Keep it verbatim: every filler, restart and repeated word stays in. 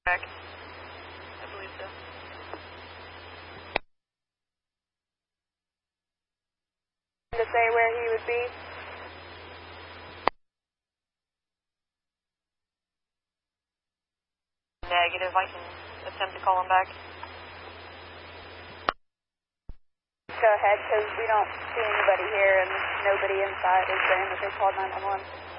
Back. I believe so. To say where he would be? Negative. I can attempt to call him back. Go ahead, because we don't see anybody here and nobody inside is saying that they called nine one one.